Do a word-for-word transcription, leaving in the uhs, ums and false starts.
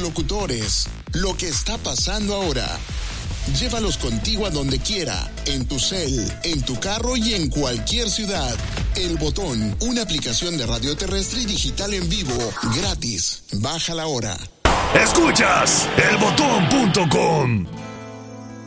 locutores, lo que está pasando ahora. Llévalos contigo a donde quiera, en tu cel, en tu carro y en cualquier ciudad. El Botón, una aplicación de radio terrestre y digital en vivo, gratis. Bájala ahora. Escuchas el botón punto com.